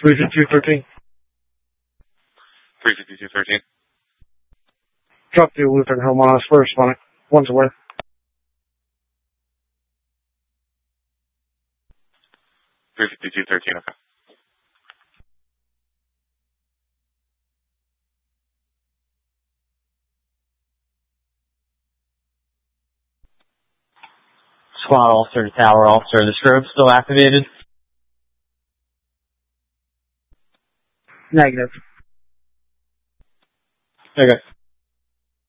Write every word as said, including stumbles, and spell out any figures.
three fifty-two thirteen. three fifty-two thirteen. Drop the Lutheran home on us. We're responding. One's away. three fifty-two thirteen, okay. Squad officer to tower officer. The strobe still activated? Negative. Okay.